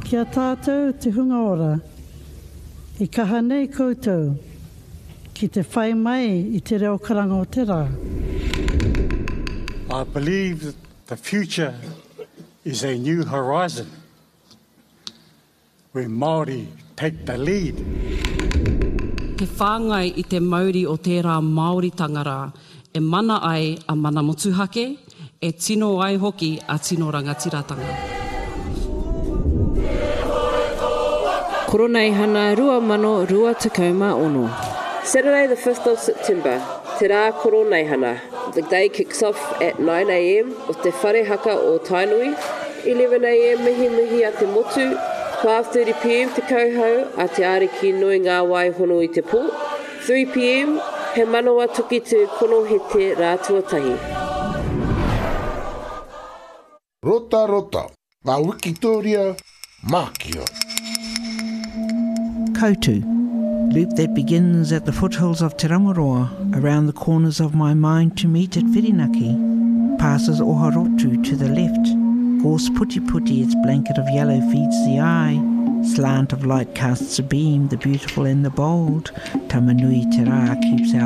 Kia tātou te hunga ora, I kaha nei koutou, ki te whai mai I te reo karanga o te rā. I believe that the future is a new horizon, where Māori take the lead. He whāngai I te mauri o tērā Māori tangara, e mana ai a mana motuhake, e tino ai hoki a tino rangatiratanga. Koronei hana 2026. Saturday the 5th of September, te rā koronei hana. The day kicks off at 9 a.m. with te whare haka o Tainui, 11 a.m. mihi a te motu, 12:30 p.m. te kauhau a te ariki nui ngā wai hono I te pō, 3 p.m. he manawa tuki te kono he te rātuatahi. Rota rota, ngā Wikitoria, Mākio. Koutou, loop that begins at the foothills of Te Rangaroa, around the corners of my mind to meet at Whirinaki, passes Oharotu to the left, Gorse Puti Puti, its blanket of yellow feeds the eye, slant of light casts a beam, the beautiful and the bold, Tamanui Te Rā keeps out